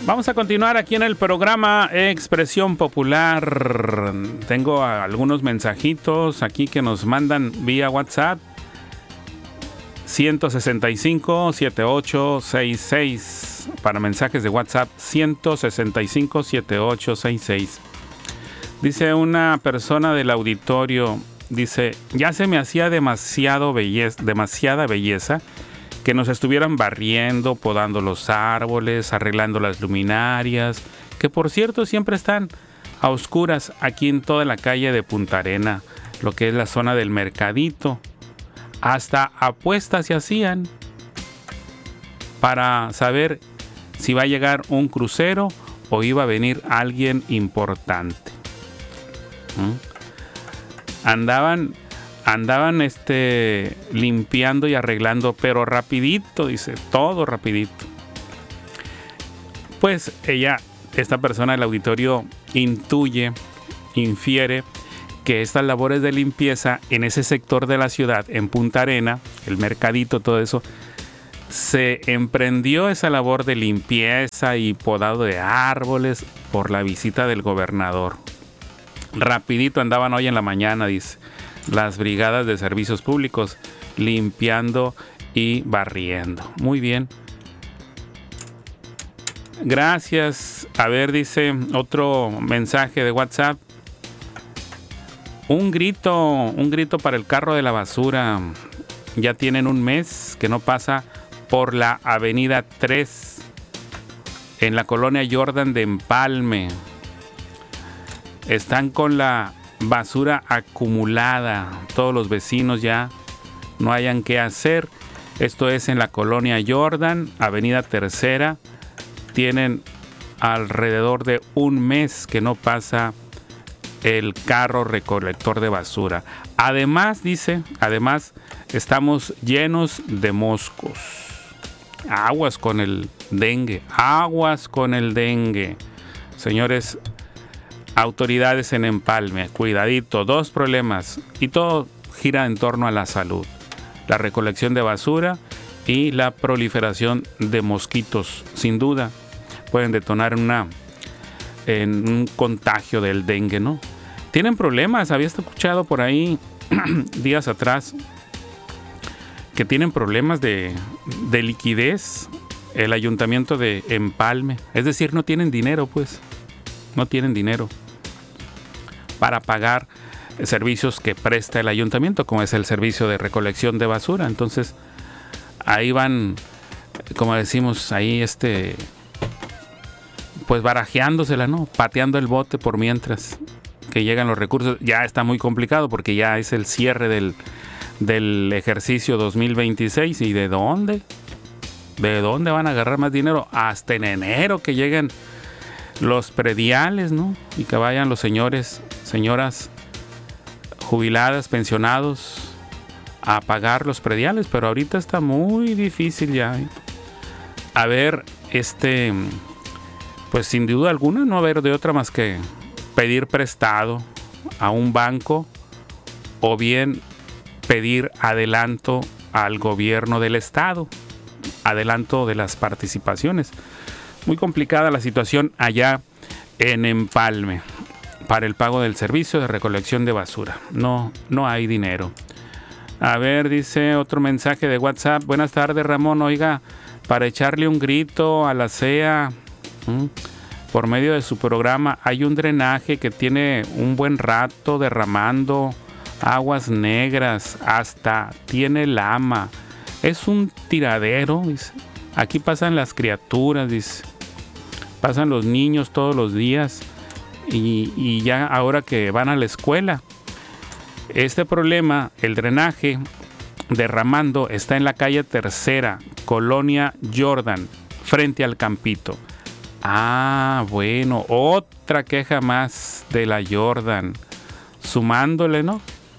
Vamos a continuar aquí en el programa Expresión Popular. Tengo algunos mensajitos aquí que nos mandan vía WhatsApp. 165-7866. Para mensajes de WhatsApp, 165-7866. Dice una persona del auditorio, dice, ya se me hacía demasiada belleza que nos estuvieran barriendo, podando los árboles, arreglando las luminarias, que por cierto siempre están a oscuras aquí en toda la calle de Punta Arena, lo que es la zona del mercadito. Hasta apuestas se hacían para saber si va a llegar un crucero o iba a venir alguien importante. Andaban limpiando y arreglando, pero rapidito, dice, todo rapidito. Pues esta persona del auditorio infiere que estas labores de limpieza en ese sector de la ciudad, en Punta Arena, el mercadito, todo eso, se emprendió esa labor de limpieza y podado de árboles por la visita del gobernador. Rapidito andaban hoy en la mañana, dice, las brigadas de servicios públicos limpiando y barriendo. Muy bien. Gracias. A ver, dice otro mensaje de WhatsApp. Un grito para el carro de la basura. Ya tienen un mes que no pasa por la avenida 3 en la colonia Jordan de Empalme. Están con la basura acumulada. Todos los vecinos ya no hayan qué hacer. Esto es en la colonia Jordan, avenida Tercera. Tienen alrededor de un mes que no pasa el carro recolector de basura. Además, dice, estamos llenos de moscos. Aguas con el dengue. Señores, autoridades en Empalme, cuidadito, 2 problemas y todo gira en torno a la salud. La recolección de basura y la proliferación de mosquitos, sin duda, pueden detonar en un contagio del dengue, ¿no? Tienen problemas, había escuchado por ahí días atrás que tienen problemas de liquidez el ayuntamiento de Empalme. Es decir, no tienen dinero, pues. No tienen dinero para pagar servicios que presta el ayuntamiento, como es el servicio de recolección de basura. Entonces, ahí van, como decimos, ahí pues barajeándosela, ¿no? Pateando el bote por mientras que llegan los recursos. Ya está muy complicado porque ya es el cierre del ejercicio 2026. ¿Y de dónde? ¿De dónde van a agarrar más dinero? Hasta en enero que lleguen los prediales, ¿no? Y que vayan los señores, señoras jubiladas, pensionados a pagar los prediales, pero ahorita está muy difícil ya, ¿eh? A ver, pues sin duda alguna no haber de otra más que pedir prestado a un banco o bien pedir adelanto al gobierno del estado, adelanto de las participaciones. Muy complicada la situación allá en Empalme para el pago del servicio de recolección de basura. No hay dinero. A ver, dice otro mensaje de WhatsApp. Buenas tardes, Ramón. Oiga, para echarle un grito a la CEA, por medio de su programa, hay un drenaje que tiene un buen rato derramando aguas negras, hasta tiene lama. Es un tiradero, dice. Aquí pasan las criaturas, dice. Pasan los niños todos los días y ya ahora que van a la escuela. Este problema, el drenaje derramando, está en la calle Tercera, colonia Jordan, frente al Campito. Ah, bueno, otra queja más de la Jordan. Sumándole, ¿no?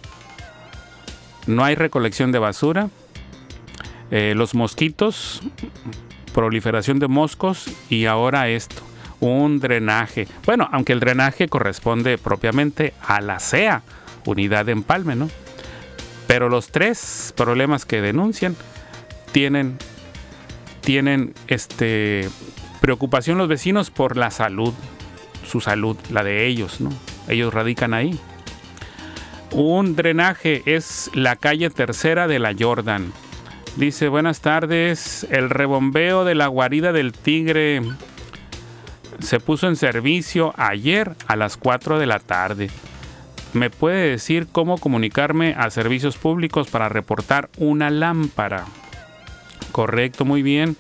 No hay recolección de basura. Los mosquitos, proliferación de moscos y ahora esto, un drenaje. Bueno, aunque el drenaje corresponde propiamente a la CEA, Unidad de Empalme, ¿no? Pero los 3 problemas que denuncian tienen Preocupación los vecinos por la salud, su salud, la de ellos, ¿no? Ellos radican ahí. Un drenaje es la calle Tercera de la Jordan. Dice, buenas tardes, el rebombeo de la guarida del tigre se puso en servicio ayer a las 4 de la tarde. ¿Me puede decir cómo comunicarme a servicios públicos para reportar una lámpara? Correcto, muy bien.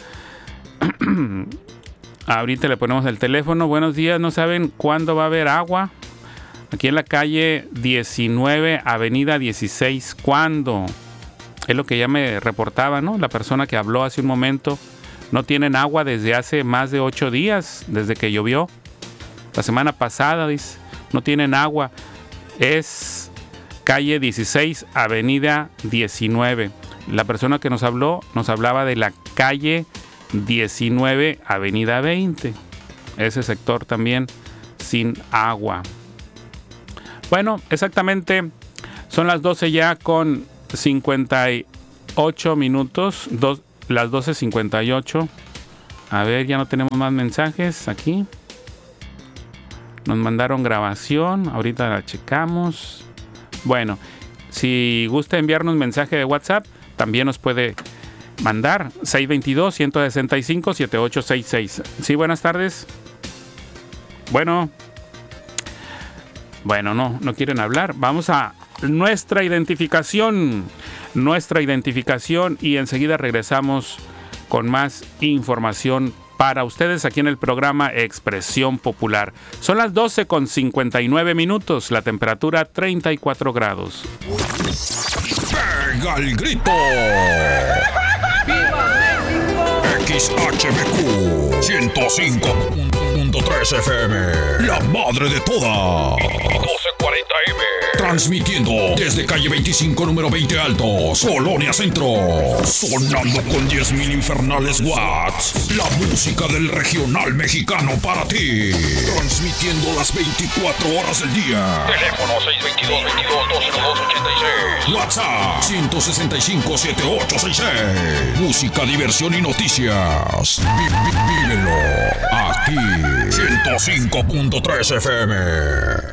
Ahorita le ponemos el teléfono. Buenos días, ¿no saben cuándo va a haber agua? Aquí en la calle 19, avenida 16, ¿cuándo? Es lo que ya me reportaba, ¿no? La persona que habló hace un momento. No tienen agua desde hace más de 8 días, desde que llovió. La semana pasada, dice, no tienen agua. Es calle 16, avenida 19. La persona que nos habló, nos hablaba de la calle 19, avenida 20. Ese sector también sin agua. Bueno, exactamente son las 12 ya con 58 minutos, las 12:58. A ver, ya no tenemos más mensajes aquí. Nos mandaron grabación, ahorita la checamos. Bueno, si gusta enviarnos mensaje de WhatsApp, también nos puede mandar 622-165-7866. Sí, buenas tardes. Bueno, no quieren hablar. Vamos a nuestra identificación y enseguida regresamos con más información para ustedes aquí en el programa Expresión Popular. Son las 12:59 minutos, la temperatura 34 grados. ¡Pega el grito! XHBQ 105.3 FM, la madre de todas. 1240M. Transmitiendo desde calle 25, número 20 Altos, Colonia Centro. Sonando con 10,000 infernales watts. La música del regional mexicano para ti. Transmitiendo las 24 horas del día. Teléfono 622-22-212-86. WhatsApp 165-7866. Música, diversión y noticias. Vívelo aquí. 105.3 FM.